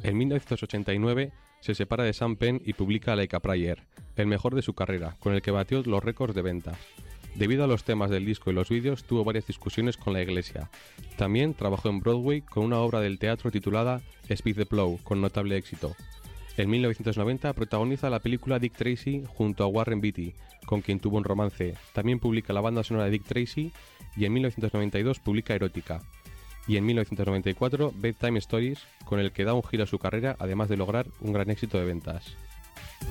En 1989 se separa de Sean Penn y publica Like a Prayer, el mejor de su carrera, con el que batió los récords de venta. Debido a los temas del disco y los vídeos, tuvo varias discusiones con la iglesia. También trabajó en Broadway con una obra del teatro titulada Speed the Plow, con notable éxito. En 1990 protagoniza la película Dick Tracy junto a Warren Beatty, con quien tuvo un romance. También publica la banda sonora de Dick Tracy y en 1992 publica Erótica. Y en 1994 Bedtime Stories, con el que da un giro a su carrera, además de lograr un gran éxito de ventas.